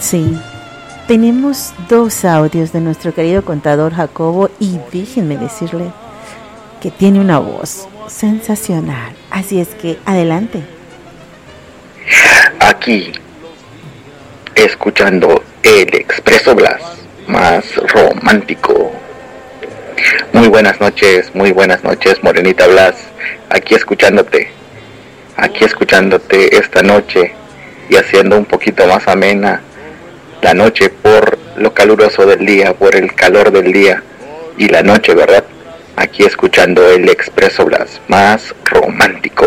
Sí, tenemos 2 audios de nuestro querido contador Jacobo y déjenme decirle que tiene una voz sensacional. Así es que adelante. Aquí, escuchando el Expreso Blas más romántico. Muy buenas noches, Morenita Blas. Aquí escuchándote esta noche y haciendo un poquito más amena la noche por lo caluroso del día, por el calor del día y la noche, ¿verdad? Aquí escuchando el Expreso Blas más romántico.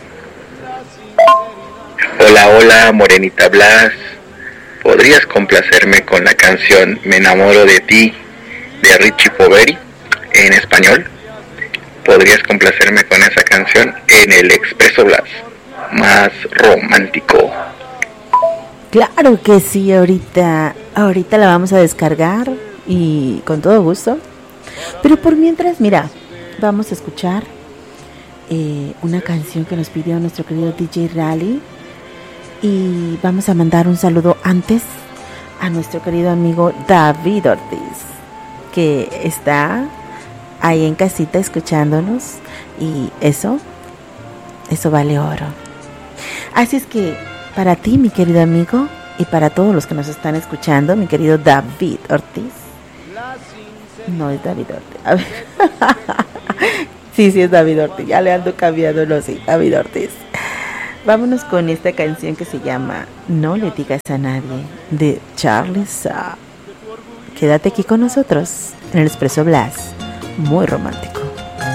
Hola, Morenita Blas. ¿Podrías complacerme con la canción Me enamoro de ti de Richie Poveri en español? ¿Podrías complacerme con esa canción en el Expreso Blas más romántico? Claro que sí, ahorita la vamos a descargar y con todo gusto. Pero por mientras, mira, vamos a escuchar una canción que nos pidió nuestro querido DJ Rally. Y vamos a mandar un saludo antes a nuestro querido amigo David Ortiz, que está ahí en casita escuchándonos. Y eso vale oro. Así es que para ti, mi querido amigo, y para todos los que nos están escuchando, mi querido David Ortiz. No es David Ortiz. A ver. Sí, es David Ortiz. Ya le ando cambiando, no, sí, David Ortiz. Vámonos con esta canción que se llama No le digas a nadie, de Charlie Sa. Quédate aquí con nosotros en el Expreso Blas, muy romántico.